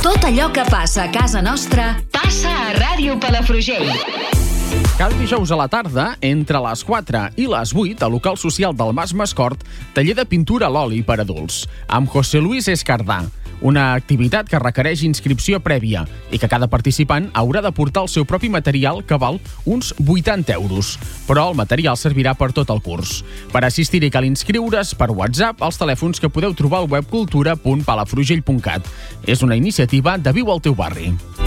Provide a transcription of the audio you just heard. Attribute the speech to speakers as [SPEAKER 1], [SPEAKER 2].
[SPEAKER 1] Tot allò que passa a casa nostra passa a Ràdio Palafrugell.
[SPEAKER 2] Cada dijous a la tarda, entre les 4 i les 8, al local social del Mas Mascort, taller de pintura a l'oli per adults, amb José Luis Escardà. Una activitat que requereix inscripció prèvia i que cada participant haurà de portar el seu propi material, que val uns 80 euros. Però el material servirà per tot el curs. Per assistir-hi cal inscriure's per WhatsApp als telèfons que podeu trobar al web cultura.palafrugell.cat. És una iniciativa de Viu al teu barri.